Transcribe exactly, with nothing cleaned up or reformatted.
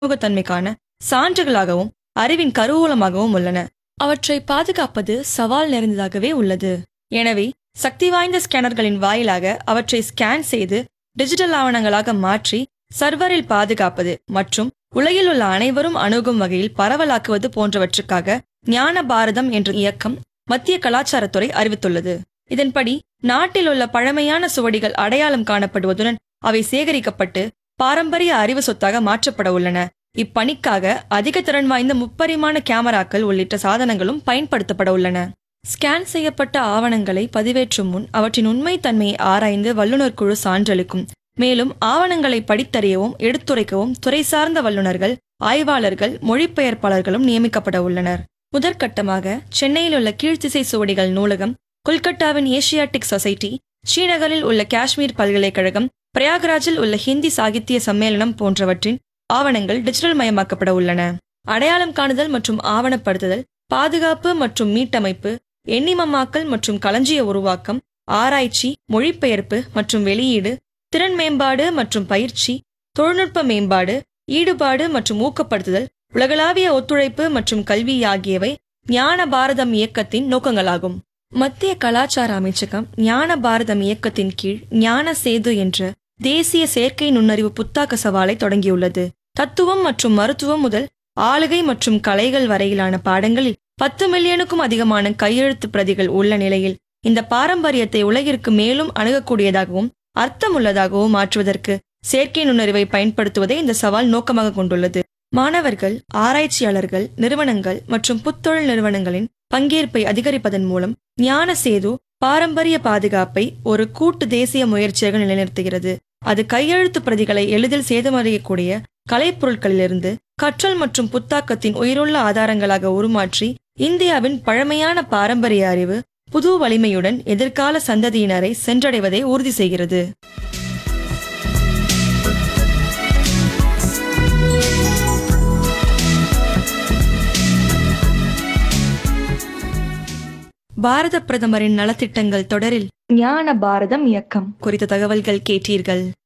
பன்முகத்தன்மைக்கான சான்றுகளாகவும் அறிவின் கருவூலமாகவும் உள்ளன. அவற்றை பாதுகாப்பது சவால் நிறைந்ததாகவே உள்ளது. எனவே சக்தி வாய்ந்த ஸ்கேனர்களின் வாயிலாக அவற்றை ஸ்கேன் செய்து டிஜிட்டல் ஆவணங்களாக மாற்றி சர்வரில் பாதுகாப்பது மற்றும் உலகில் உள்ள அனைவரும் அணுகும் வகையில் பரவலாக்குவது போன்றவற்றுக்காக ஞான பாரதம் என்ற இயக்கம் மத்திய கலாச்சாரத்துறை அறிவித்துள்ளது. இதன்படி நாட்டில் உள்ள பழமையான சுவடிகள் அடையாளம் காணப்படுவதுடன் அவை சேகரிக்கப்பட்டு பாரம்பரிய அறிவு சொத்தாக மாற்றப்பட உள்ளன. இப்பணிக்காக அதிக திறன் வாய்ந்த முப்பரிமாண கேமராக்கள் உள்ளிட்ட சாதனங்களும் பயன்படுத்தப்பட உள்ளன. ஸ்கேன் செய்யப்பட்ட ஆவணங்களை பதிவேற்றும் முன் அவற்றின் உண்மை தன்மையை ஆராய்ந்து வல்லுநர் குழு சான்றளிக்கும். மேலும் ஆவணங்களை படித்தறியவும் எடுத்துரைக்கவும் துறை சார்ந்த வல்லுநர்கள், ஆய்வாளர்கள், மொழிபெயர்ப்பாளர்களும் நியமிக்கப்பட உள்ளனர். முதற்கட்டமாக சென்னையில் உள்ள கீழ்த்திசை சுவடிகள் நூலகம், கொல்கத்தாவின் ஏசியாட்டிக் சொசைட்டி, ஸ்ரீநகரில் உள்ள காஷ்மீர் பல்கலைக்கழகம், பிரயாக்ராஜில் உள்ள ஹிந்தி சாகித்ய சம்மேளனம் போன்றவற்றின் ஆவணங்கள் டிஜிட்டல் மயமாக்கப்பட உள்ளன. அடையாளம் காணுதல் மற்றும் ஆவணப்படுத்துதல், பாதுகாப்பு மற்றும் மீட்டமைப்பு, எண்ணிமமாக்கல் மற்றும் களஞ்சிய உருவாக்கம், ஆராய்ச்சி, மொழிபெயர்ப்பு மற்றும் வெளியீடு, திறன் மேம்பாடு மற்றும் பயிற்சி, தொழில்நுட்ப மேம்பாடு, ஈடுபாடு மற்றும் ஊக்கப்படுத்துதல், உலகளாவிய ஒத்துழைப்பு மற்றும் கல்வி ஆகியவை ஞான பாரதம் இயக்கத்தின் நோக்கங்களாகும். மத்திய கலாச்சார அமைச்சகம் ஞான பாரதம் இயக்கத்தின் கீழ் ஞான சேது என்ற தேசிய செயற்கை நுண்ணறிவு புத்தாக்க சவாலை தொடங்கியுள்ளது. தத்துவம் மற்றும் மருத்துவம் முதல் ஆளுகை மற்றும் கலைகள் வரையிலான பாடங்களில் பத்து மில்லியனுக்கும் அதிகமான கையெழுத்து பிரதிகள் உள்ள நிலையில் இந்த பாரம்பரியத்தை உலகிற்கு மேலும் அணுகக்கூடியதாகவும் அர்த்தமுள்ளதாகவும் மாற்றுவதற்கு செயற்கை நுண்ணறிவை பயன்படுத்துவதே இந்த சவால் நோக்கமாக கொண்டுள்ளது. மாணவர்கள், ஆராய்ச்சியாளர்கள், நிறுவனங்கள் மற்றும் புத்தொழில் நிறுவனங்களின் பங்கேற்பை அதிகரிப்பதன் மூலம் ஞான சேது பாரம்பரிய பாதுகாப்பை ஒரு கூட்டு தேசிய முயற்சியாக நிலைநிறுத்துகிறது. அது கையெழுத்து பிரதிகளை எளிதில் சேதமடையக்கூடிய கலைப்பொருட்களிலிருந்து கற்றல் மற்றும் புத்தாக்கத்தின் உயிருள்ள ஆதாரங்களாக உருமாற்றி இந்தியாவின் பழமையான பாரம்பரிய அறிவு புது வலிமையுடன் எதிர்கால சந்ததியினரை சென்றடைவதை உறுதி செய்கிறது. பாரத பிரதமரின் நலத்திட்டங்கள் தொடரில் ஞான பாரதம் இயக்கம் குறித்த தகவல்கள் கேட்டீர்கள்.